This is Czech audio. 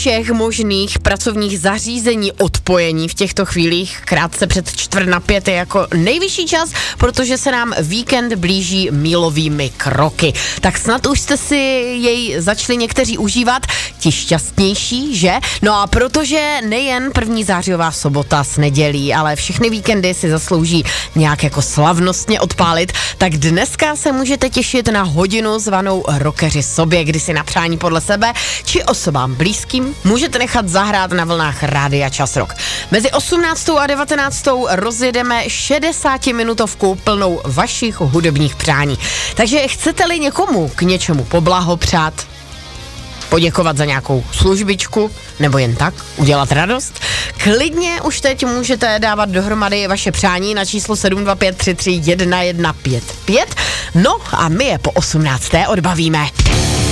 všech možných pracovních zařízení odpojení v těchto chvílích. Krátce před 4:45 je jako nejvyšší čas, protože se nám víkend blíží mílovými kroky. Tak snad už jste si jej začali někteří užívat, ti šťastnější, že? No a protože nejen první zářijová sobota s nedělí, ale všechny víkendy si zaslouží nějak jako slavnostně odpálit, tak dneska se můžete těšit na hodinu zvanou Rockeři sobě, kdy si na přání podle sebe či osobám blízkým můžete nechat zahrát na vlnách Rádia Čas Rock. Mezi 18. a 19. rozjedeme 60-minutovku plnou vašich hudebních přání. Takže chcete-li někomu k něčemu poblahopřát, poděkovat za nějakou službičku, nebo jen tak udělat radost, klidně už teď můžete dávat dohromady vaše přání na číslo 725331155. No a my je po 18. odbavíme.